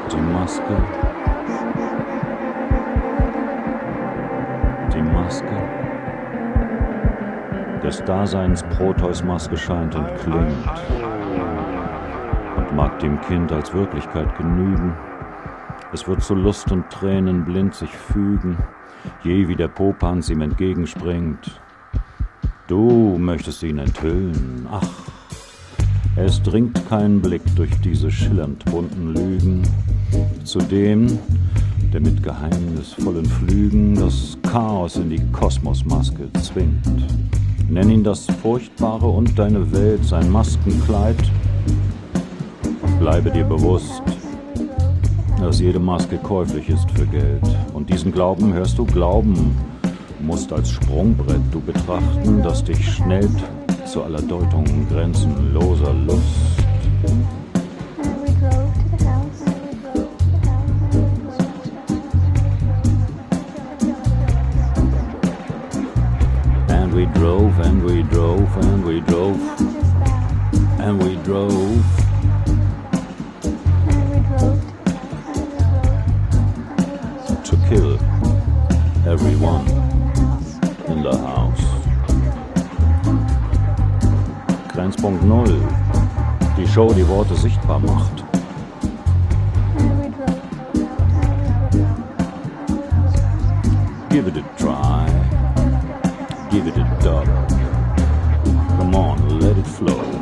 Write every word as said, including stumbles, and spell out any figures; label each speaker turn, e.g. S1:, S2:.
S1: Die Maske. Die Maske. Des Daseins Proteus-Maske scheint und klingt und mag dem Kind als Wirklichkeit genügen. Es wird zu Lust und Tränen blind sich fügen, je wie der Popanz ihm entgegenspringt. Du möchtest ihn enthüllen, ach, es dringt kein Blick durch diese schillernd bunten Lügen zu dem, der mit geheimnisvollen Flügen das Chaos in die Kosmosmaske zwingt. Nenn ihn das Furchtbare und deine Welt, sein Maskenkleid. Bleibe dir bewusst, dass jede Maske käuflich ist für Geld. Und diesen Glauben, hörst du, Glauben musst als Sprungbrett du betrachten, das dich schnellt zu aller Deutung grenzenloser Lust. And we drove, and we drove, and we drove, and we drove. To kill everyone in the house. Grenzpunkt Null. Die Show, die Worte sichtbar macht. Give it a try. Give it a dub. Come on, let it flow.